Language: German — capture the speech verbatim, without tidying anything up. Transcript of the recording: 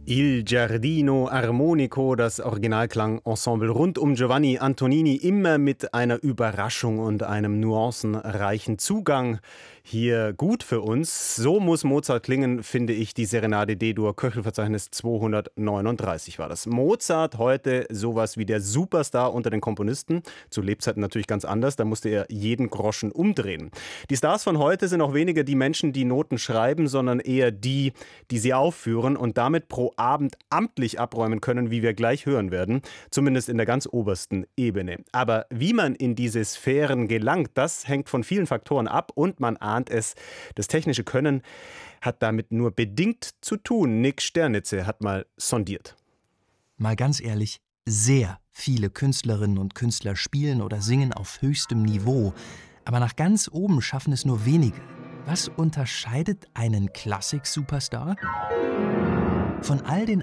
Il Giardino Armonico, das Originalklangensemble rund um Giovanni Antonini, immer mit einer Überraschung und einem nuancenreichen Zugang. Hier gut für uns. So muss Mozart klingen, finde ich, die Serenade D-Dur, Köchelverzeichnis zweihundertneununddreißig war das. Mozart heute sowas wie der Superstar unter den Komponisten. Zu Lebzeiten natürlich ganz anders, da musste er jeden Groschen umdrehen. Die Stars von heute sind auch weniger die Menschen, die Noten schreiben, sondern eher die, die sie aufführen und damit pro Abend amtlich abräumen können, wie wir gleich hören werden, zumindest in der ganz obersten Ebene. Aber wie man in diese Sphären gelangt, das hängt von vielen Faktoren ab und man ahnt es, das technische Können hat damit nur bedingt zu tun. Nick Sternitze hat mal sondiert. Mal ganz ehrlich, sehr viele Künstlerinnen und Künstler spielen oder singen auf höchstem Niveau, aber nach ganz oben schaffen es nur wenige. Was unterscheidet einen Klassik-Superstar von all den